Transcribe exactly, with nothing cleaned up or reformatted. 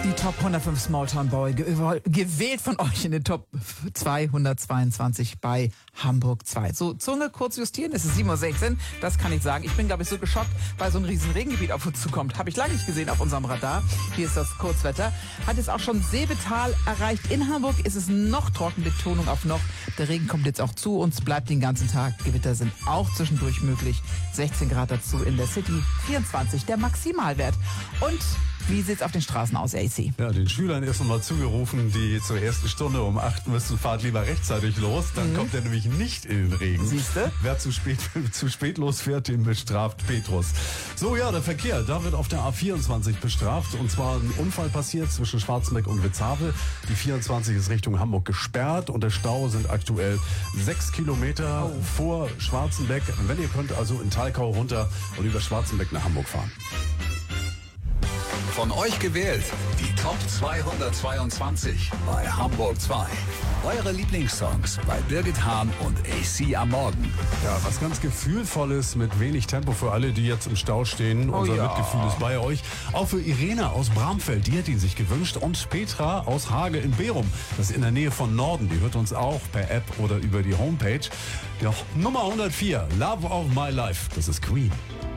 Die Top hundertfünf Smalltown Boy, ge- gewählt von euch in den Top zweihundertzweiundzwanzig bei Hamburg zwei. So, Zunge kurz justieren, es ist sieben Uhr sechzehn, das kann ich sagen. Ich bin, glaube ich, so geschockt, weil so ein riesen Regengebiet auf uns zukommt. Habe ich lange nicht gesehen auf unserem Radar. Hier ist das Kurzwetter. Hat jetzt auch schon Seebetal erreicht. In Hamburg ist es noch trocken, Betonung auf noch. Der Regen kommt jetzt auch zu uns, bleibt den ganzen Tag. Gewitter sind auch zwischendurch möglich. sechzehn Grad dazu in der City, vierundzwanzig der Maximalwert. Und wie sieht's auf den Straßen aus, A C? Ja, den Schülern ist nochmal zugerufen, die zur ersten Stunde um acht müssen, fahrt lieber rechtzeitig los. Dann mhm. kommt er nämlich nicht in den Regen. Siehste? Wer zu spät, zu spät losfährt, den bestraft Petrus. So, ja, der Verkehr, da wird auf der A vierundzwanzig bestraft. Und zwar ein Unfall passiert zwischen Schwarzenbeck und Witzhavel. Die vierundzwanzig ist Richtung Hamburg gesperrt und der Stau sind aktuell sechs Kilometer oh. vor Schwarzenbeck. Wenn ihr könnt, also in Thalkau runter und über Schwarzenbeck nach Hamburg fahren. Von euch gewählt, die Top zweihundertzweiundzwanzig bei Hamburg zwei. Eure Lieblingssongs bei Birgit Hahn und A C am Morgen. Ja, was ganz Gefühlvolles mit wenig Tempo für alle, die jetzt im Stau stehen. Oh Unser ja. Mitgefühl ist bei euch. Auch für Irene aus Bramfeld, die hat ihn sich gewünscht. Und Petra aus Hage in Berum, das ist in der Nähe von Norden. Die hört uns auch per App oder über die Homepage. Ja, Nummer hundertvier, Love of My Life, das ist Queen.